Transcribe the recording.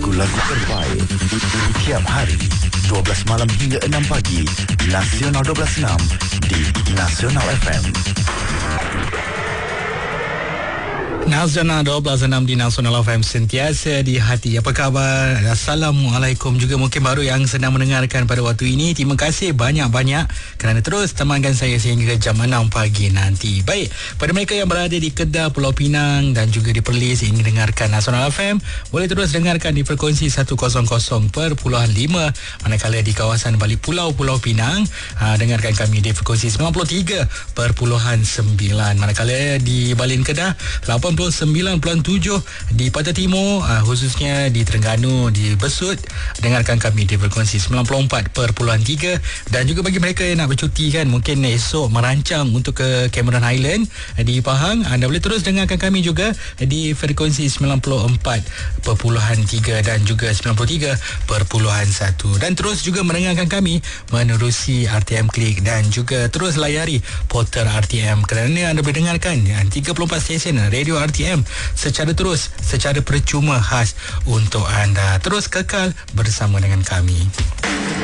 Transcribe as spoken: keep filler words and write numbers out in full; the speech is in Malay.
lagu-lagu terbaik. Tiap hari dua belas malam hingga enam pagi, Nasional dua belas enam di Nasional F M. Nasional dua belas enam di Nasional F M, sentiasa di hati. Apa khabar? Assalamualaikum. Juga mungkin baru yang sedang mendengarkan pada waktu ini. Terima kasih banyak-banyak kerana terus temankan saya sehingga jam enam pagi nanti. Baik, pada mereka yang berada di Kedah, Pulau Pinang dan juga di Perlis ingin dengarkan Nasional F M, boleh terus dengarkan di frekuensi seratus perpuluhan lima. Manakala di kawasan balik Pulau Pulau Pinang, aa, dengarkan kami di frekuensi sembilan puluh tiga perpuluhan sembilan. Manakala di Balin Kedah lapan puluh sembilan perpuluhan tujuh, di Pantai Timur uh, khususnya di Terengganu, di Besut, dengarkan kami di frekuensi sembilan puluh empat perpuluhan tiga. Dan juga bagi mereka yang nak bercuti kan, mungkin esok merancang untuk ke Cameron Highland di Pahang, anda boleh terus dengarkan kami juga di frekuensi sembilan puluh empat perpuluhan tiga dan juga sembilan puluh tiga perpuluhan satu. Dan terus juga mendengarkan kami menerusi R T M Klik dan juga terus layari portal R T M kerana anda boleh dengarkan tiga puluh empat stesen radio R T M secara terus, secara percuma khas untuk anda. Terus kekal bersama dengan kami.